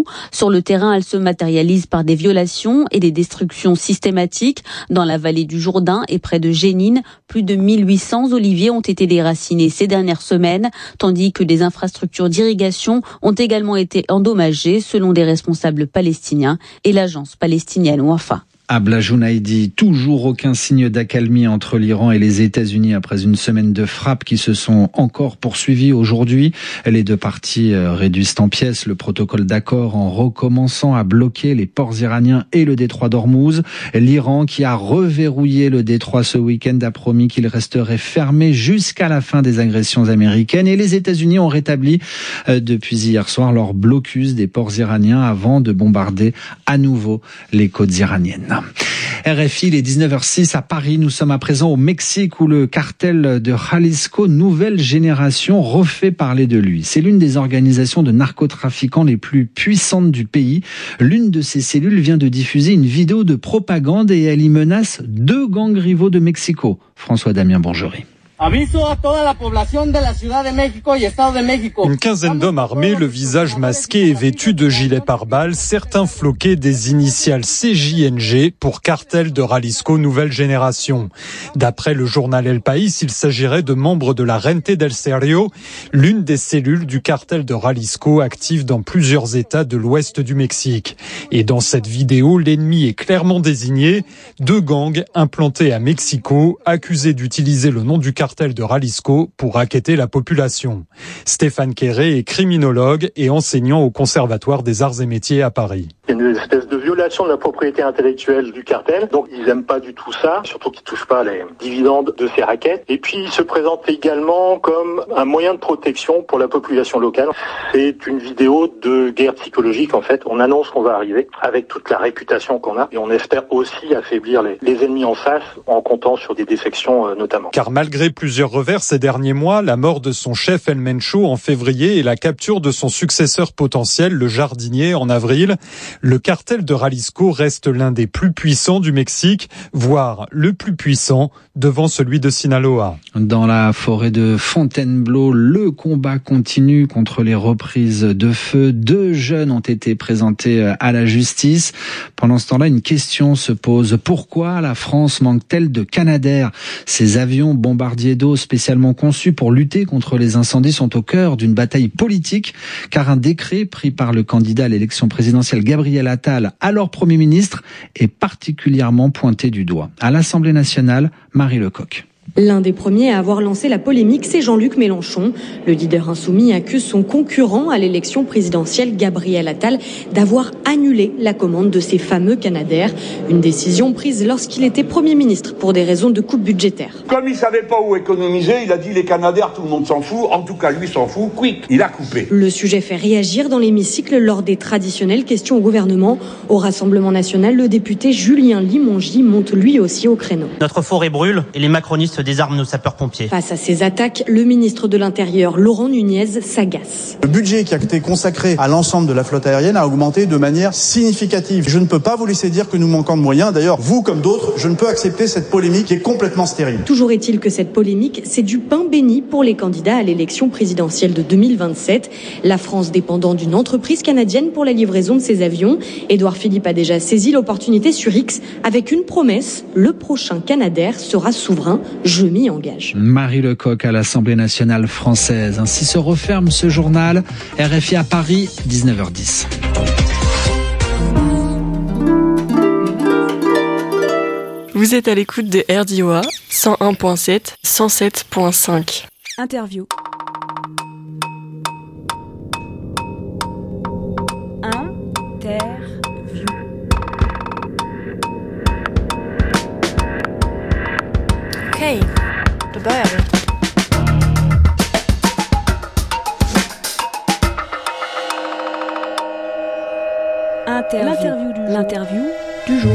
Sur le terrain, elle se matérialise par des violations et des destructions systématiques. Dans la vallée du Jourdain et près de Jénine, plus de 1800 oliviers ont été déracinés ces dernières semaines, tandis que des infrastructures d'irrigation ont également été endommagées selon des responsables palestiniens et l'agence palestinienne Wafa. Abla Jounaidi, toujours aucun signe d'accalmie entre l'Iran et les États-Unis après une semaine de frappes qui se sont encore poursuivies aujourd'hui. Les deux parties réduisent en pièces le protocole d'accord en recommençant à bloquer les ports iraniens et le détroit d'Ormuz. L'Iran, qui a reverrouillé le détroit ce week-end, a promis qu'il resterait fermé jusqu'à la fin des agressions américaines. Et les États-Unis ont rétabli depuis hier soir leur blocus des ports iraniens avant de bombarder à nouveau les côtes iraniennes. RFI, il est 19h06 à Paris. Nous sommes à présent au Mexique où le cartel de Jalisco Nouvelle Génération refait parler de lui. C'est l'une des organisations de narcotrafiquants les plus puissantes du pays. L'une de ces cellules vient de diffuser une vidéo de propagande et elle y menace 2 gangs rivaux de Mexico. François-Damien Bongerie. Une quinzaine d'hommes armés, le visage masqué et vêtus de gilets pare-balles, certains floqués des initiales CJNG pour cartel de Jalisco Nouvelle Génération. D'après le journal El País, il s'agirait de membres de la Rente del Serio, l'une des cellules du cartel de Jalisco active dans plusieurs États de l'ouest du Mexique. Et dans cette vidéo, l'ennemi est clairement désigné, 2 gangs implantés à Mexico, accusés d'utiliser le nom du cartel de Jalisco pour racketter la population. Stéphane Quéré est criminologue et enseignant au Conservatoire des Arts et Métiers à Paris. Il y a une espèce de violation de la propriété intellectuelle du cartel, donc ils n'aiment pas du tout ça, surtout qu'ils ne touchent pas les dividendes de ces rackets. Et puis ils se présentent également comme un moyen de protection pour la population locale. C'est une vidéo de guerre psychologique en fait. On annonce qu'on va arriver avec toute la réputation qu'on a et on espère aussi affaiblir les ennemis en face en comptant sur des défections notamment. Car malgré plusieurs revers ces derniers mois, la mort de son chef El Mencho en février et la capture de son successeur potentiel, le jardinier, en avril, le cartel de Jalisco reste l'un des plus puissants du Mexique, voire le plus puissant devant celui de Sinaloa. Dans la forêt de Fontainebleau, le combat continue contre les reprises de feu. 2 jeunes ont été présentés à la justice. Pendant ce temps-là, une question se pose. Pourquoi la France manque-t-elle de Canadair ? Ces avions bombardiers d'eau spécialement conçus pour lutter contre les incendies sont au cœur d'une bataille politique, car un décret pris par le candidat à l'élection présidentielle Gabriel Attal, alors Premier ministre, est particulièrement pointé du doigt. À l'Assemblée nationale, Marie Lecoq. L'un des premiers à avoir lancé la polémique, c'est Jean-Luc Mélenchon. Le leader insoumis accuse son concurrent à l'élection présidentielle, Gabriel Attal, d'avoir annulé la commande de ces fameux Canadair. Une décision prise lorsqu'il était Premier ministre pour des raisons de coupe budgétaire. Comme il savait pas où économiser, il a dit les Canadair, tout le monde s'en fout. En tout cas, lui s'en fout. Quick, il a coupé. Le sujet fait réagir dans l'hémicycle lors des traditionnelles questions au gouvernement. Au Rassemblement national, le député Julien Limongi monte lui aussi au créneau. Notre forêt brûle et les macronistes désarment nos sapeurs-pompiers. Face à ces attaques, le ministre de l'Intérieur, Laurent Nunez, s'agace. Le budget qui a été consacré à l'ensemble de la flotte aérienne a augmenté de manière significative. Je ne peux pas vous laisser dire que nous manquons de moyens. D'ailleurs, vous comme d'autres, je ne peux accepter cette polémique qui est complètement stérile. Toujours est-il que cette polémique, c'est du pain béni pour les candidats à l'élection présidentielle de 2027. La France dépendant d'une entreprise canadienne pour la livraison de ses avions. Édouard Philippe a déjà saisi l'opportunité sur X avec une promesse. Le prochain Canadair sera souverain. Je m'y engage. Marie Lecoq à l'Assemblée nationale française. Ainsi se referme ce journal. RFI à Paris, 19h10. Vous êtes à l'écoute de RDOA 101.7, 107.5. Interview. Okej, då börjar vi. L'interview du jour.